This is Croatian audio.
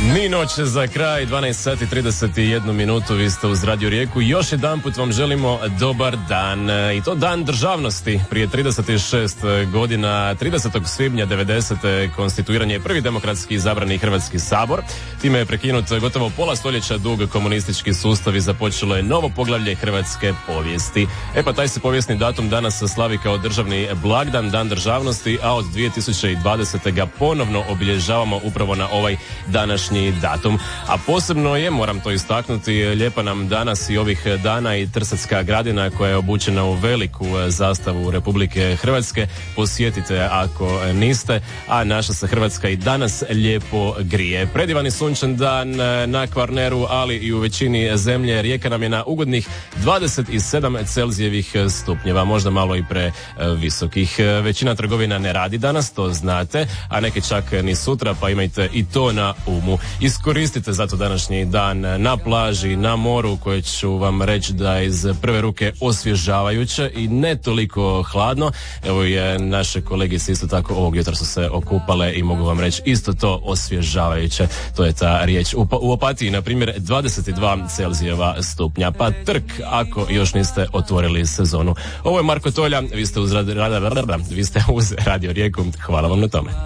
Ni noć za kraj, 12 sati 31 minutu, vi ste uz Radio Rijeku. Još jedanput vam želimo dobar dan. I to dan državnosti. Prije 36 godina, 30. svibnja 90. konstituiran je prvi demokratski izabrani Hrvatski sabor. Time je prekinut gotovo pola stoljeća dug komunistički sustav i započelo je novo poglavlje hrvatske povijesti. E pa taj se povijesni datum danas slavi kao državni blagdan, dan državnosti, a od 2020. ga ponovno obilježavamo upravo na ovaj današnji datum. A posebno je, moram to istaknuti, lijepa nam danas i ovih dana i Trsatska gradina koja je obučena u veliku zastavu Republike Hrvatske. Posjetite ako niste, a naša se Hrvatska i danas lijepo grije. Predivan i sunčan dan na Kvarneru, ali i u većini zemlje. Rijeka nam je na ugodnih 27 Celzijevih stupnjeva, možda malo i previsokih. Većina trgovina ne radi danas, to znate, a neke čak ni sutra, pa imajte i to na umu. Iskoristite zato današnji dan na plaži, na moru, koje ću vam reći da je iz prve ruke osvježavajuće i ne toliko hladno. Evo je naše kolegice isto tako ovog jutra su se okupale i mogu vam reći isto to osvježavajuće. To je ta riječ. U Opatiji, na primjer, 22 Celzijeva stupnja. Pa trk ako još niste otvorili sezonu. Ovo je Marko Tolja, vi ste uz Radio Rijeku. Hvala vam na tome.